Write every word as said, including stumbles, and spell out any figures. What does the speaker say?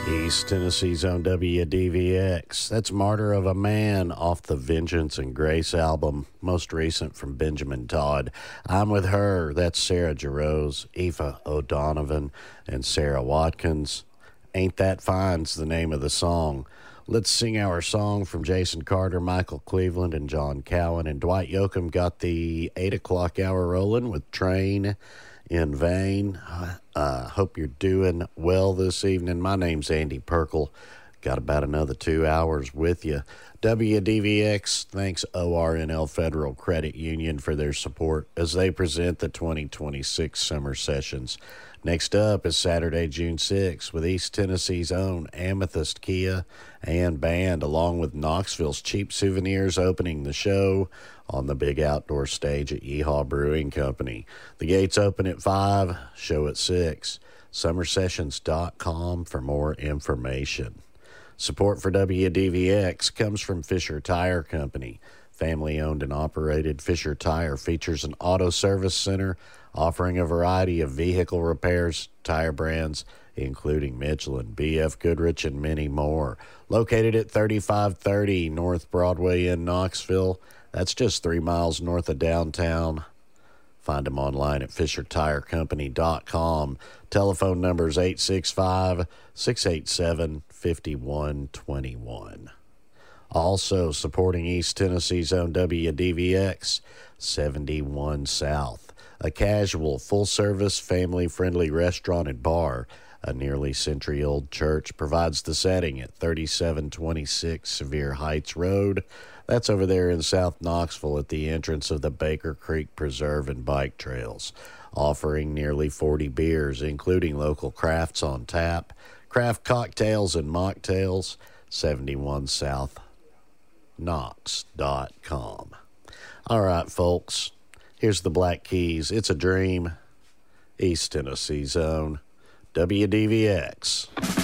East Tennessee's own W D V X. That's Martyr of a Man off the Vengeance and Grace album, most recent from Benjamin Todd. I'm With Her. That's Sarah Jarosz, Aoife O'Donovan, and Sarah Watkins. Ain't That Fine's the name of the song. Let's sing our song from Jason Carter, Michael Cleveland, and John Cowan. And Dwight Yoakam got the eight o'clock hour rolling with Train in Vain. Uh, hope you're doing well this evening. My name's Andy Perkle. Got about another two hours with you. W D V X thanks O R N L Federal Credit Union for their support as they present the twenty twenty-six summer sessions. Next up is Saturday, June sixth, with East Tennessee's own Amethyst Kia and Band, along with Knoxville's Cheap Souvenirs, opening the show on the big outdoor stage at Yeehaw Brewing Company. The gates open at five, show at six. summer sessions dot com for more information. Support for W D V X comes from Fisher Tire Company. Family-owned and operated, Fisher Tire features an auto service center offering a variety of vehicle repairs, tire brands, including Michelin, B F Goodrich, and many more. Located at thirty-five thirty North Broadway in Knoxville. That's just three miles north of downtown. Find them online at fisher tire company dot com. Telephone number is eight six five, six eight seven, five one two one. Also supporting East Tennessee's own W D V X, seventy-one South, a casual, full-service, family-friendly restaurant and bar. A nearly century-old church provides the setting at thirty-seven twenty-six Sevier Heights Road. That's over there in South Knoxville at the entrance of the Baker Creek Preserve and Bike Trails, offering nearly forty beers, including local crafts on tap, craft cocktails and mocktails. seventy-one South Knox dot com. All right, folks, here's the Black Keys. It's a Dream, East Tennessee's own W D V X.